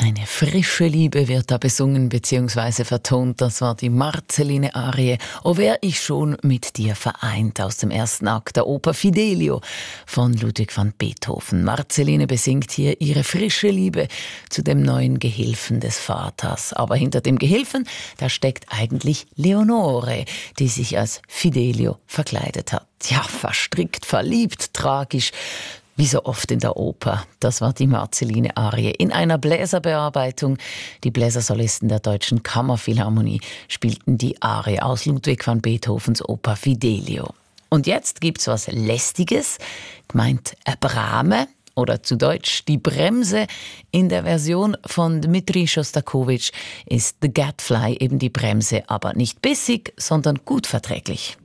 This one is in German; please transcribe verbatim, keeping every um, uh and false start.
Eine frische Liebe wird da besungen bzw. vertont. Das war die Marceline-Arie «O wär ich schon mit dir vereint» aus dem ersten Akt der Oper Fidelio von Ludwig van Beethoven. Marceline besingt hier ihre frische Liebe zu dem neuen Gehilfen des Vaters. Aber hinter dem Gehilfen, da steckt eigentlich Leonore, die sich als Fidelio verkleidet hat. Ja, verstrickt, verliebt, tragisch. Wie so oft in der Oper. Das war die Marceline-Arie in einer Bläserbearbeitung. Die Bläsersolisten der Deutschen Kammerphilharmonie spielten die Arie aus Ludwig van Beethovens Oper Fidelio. Und jetzt gibt's was Lästiges, gemeint eine Brame oder zu Deutsch die Bremse. In der Version von Dmitri Schostakowitsch ist The Gadfly eben die Bremse, aber nicht bissig, sondern gut verträglich.